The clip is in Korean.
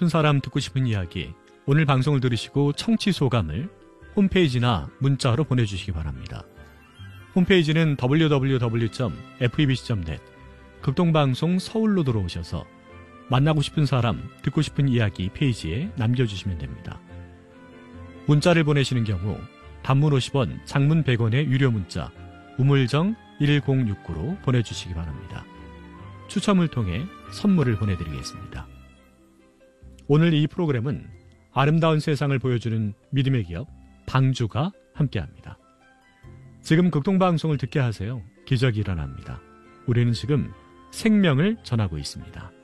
싶은 사람, 듣고 싶은 이야기, 오늘 방송을 들으시고 청취 소감을 홈페이지나 문자로 보내주시기 바랍니다. 홈페이지는 www.febc.net 극동방송 서울로 들어오셔서 만나고 싶은 사람, 듣고 싶은 이야기 페이지에 남겨주시면 됩니다. 문자를 보내시는 경우 단문 50원, 장문 100원의 유료 문자 우물정 1069로 보내주시기 바랍니다. 추첨을 통해 선물을 보내드리겠습니다. 오늘 이 프로그램은 아름다운 세상을 보여주는 믿음의 기업 방주가 함께합니다. 지금 극동방송을 듣게 하세요. 기적이 일어납니다. 우리는 지금 생명을 전하고 있습니다.